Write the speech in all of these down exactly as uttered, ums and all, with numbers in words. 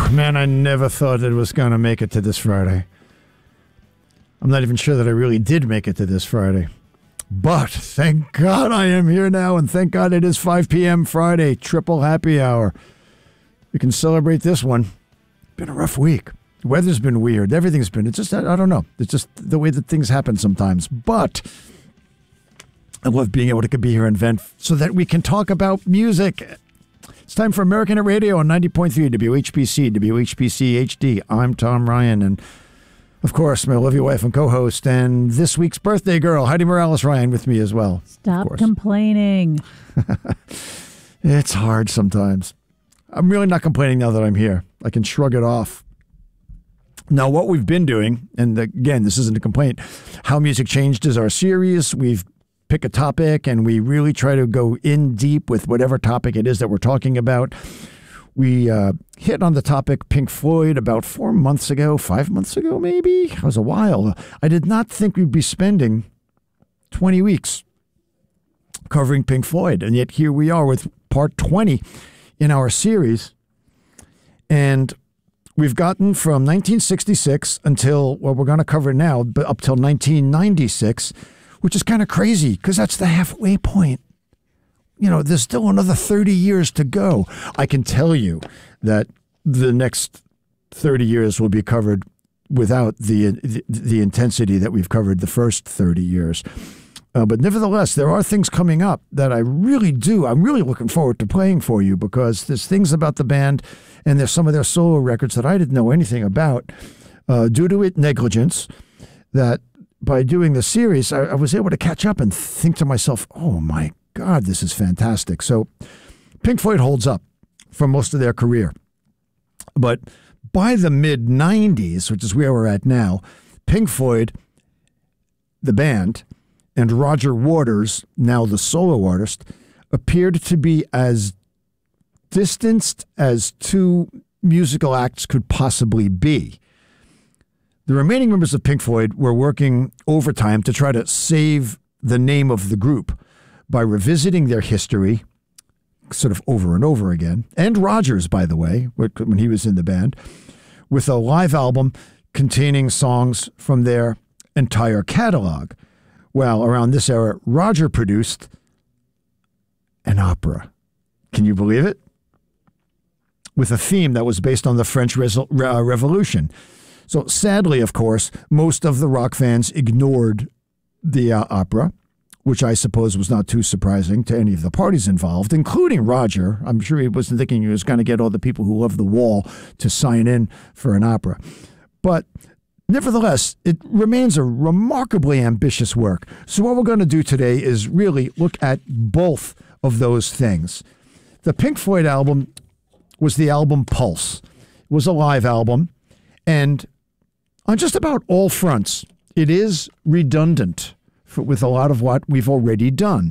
Man, I never thought it was going to make it to this Friday. I'm not even sure that I really did make it to this Friday. But thank God I am here now, and thank God it is five p.m. Friday, triple happy hour. We can celebrate this one. Been a rough week. The weather's been weird. Everything's been, it's just, I don't know. It's just the way that things happen sometimes. But I love being able to be here and vent so that we can talk about music. It's time for American at Radio on ninety point three W H B C, W H B C H D. I'm Tom Ryan, and of course, my lovely wife and co-host, and this week's birthday girl, Heidi Morales Ryan, with me as well. Stop complaining. It's hard sometimes. I'm really not complaining now that I'm here. I can shrug it off. Now, what we've been doing, and again, this isn't a complaint, How Music Changed is our series. We've picked a topic, and we really try to go in deep with whatever topic it is that we're talking about. We uh, hit on the topic Pink Floyd about four months ago, five months ago, maybe. It was a while. I did not think we'd be spending twenty weeks covering Pink Floyd. And yet here we are with part twenty in our series. And we've gotten from nineteen sixty-six until, well, we're going to cover now, but up till nineteen ninety-six, which is kind of crazy because that's the halfway point. You know, there's still another thirty years to go. I can tell you that the next thirty years will be covered without the the, the intensity that we've covered the first thirty years. Uh, but nevertheless, there are things coming up that I really do. I'm really looking forward to playing for you because there's things about the band and there's some of their solo records that I didn't know anything about uh, due to it negligence that by doing the series, I, I was able to catch up and think to myself, oh my God, this is fantastic. So Pink Floyd holds up for most of their career. But by the mid nineties, which is where we're at now, Pink Floyd, the band, and Roger Waters, now the solo artist, appeared to be as distanced as two musical acts could possibly be. The remaining members of Pink Floyd were working overtime to try to save the name of the group by revisiting their history sort of over and over again, and Rogers, by the way, when he was in the band, with a live album containing songs from their entire catalog. Well, around this era, Roger produced an opera. Can you believe it? With a theme that was based on the French Re- Re- Revolution. So sadly, of course, most of the rock fans ignored the uh, opera, which I suppose was not too surprising to any of the parties involved, including Roger. I'm sure he wasn't thinking he was going to get all the people who love The Wall to sign in for an opera. But nevertheless, it remains a remarkably ambitious work. So what we're going to do today is really look at both of those things. The Pink Floyd album was the album Pulse. It was a live album, and on just about all fronts, it is redundant for, with a lot of what we've already done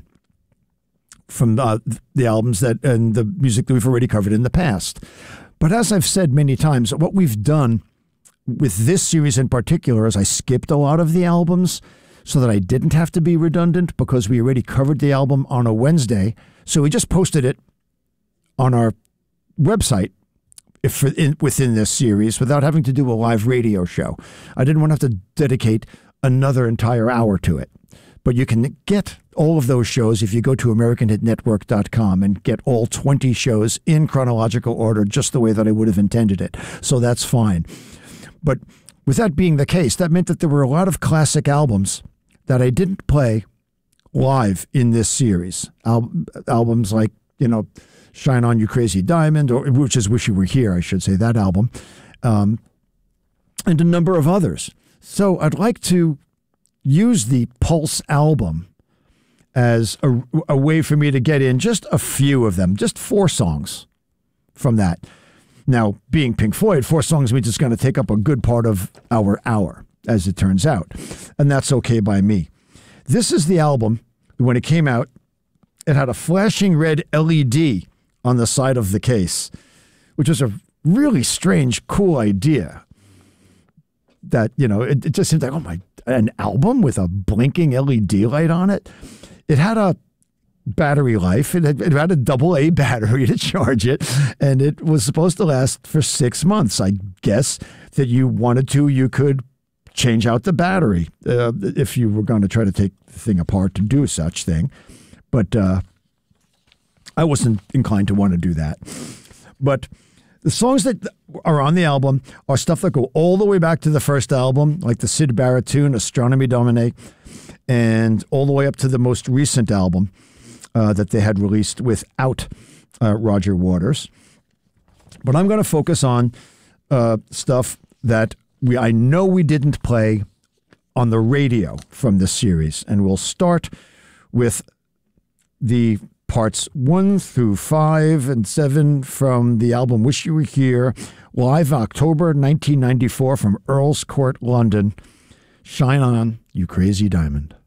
from uh, the albums that and the music that we've already covered in the past. But as I've said many times, what we've done with this series in particular is I skipped a lot of the albums so that I didn't have to be redundant because we already covered the album on a Wednesday. So we just posted it on our website if in, within this series without having to do a live radio show. I didn't want to have to dedicate another entire hour to it. But you can get all of those shows if you go to American Hit Network dot com and get all twenty shows in chronological order just the way that I would have intended it. So that's fine. But with that being the case, that meant that there were a lot of classic albums that I didn't play live in this series. Al- albums like, you know, Shine On You Crazy Diamond, or which is Wish You Were Here, I should say, that album, um, and a number of others. So I'd like to use the Pulse album as a, a way for me to get in just a few of them, just four songs from that. Now, being Pink Floyd, four songs means it's going to take up a good part of our hour, as it turns out. And that's okay by me. This is the album. When it came out, it had a flashing red L E D on the side of the case, which was a really strange, cool idea. That, you know, it, it just seemed like, oh my, an album with a blinking L E D light on it. It had a battery life. It had, it had a double A battery to charge it, and it was supposed to last for six months. I guess that you wanted to, you could change out the battery uh, if you were going to try to take the thing apart to do such thing. But uh, I wasn't inclined to want to do that. But the songs that are on the album are stuff that go all the way back to the first album, like the Syd Barrett tune, Astronomy Domine, and all the way up to the most recent album uh, that they had released without uh, Roger Waters. But I'm going to focus on uh, stuff that we I know we didn't play on the radio from this series. And we'll start with the parts one through five and seven from the album Wish You Were Here, live October nineteen ninety-four from Earl's Court, London. Shine On, You Crazy Diamond.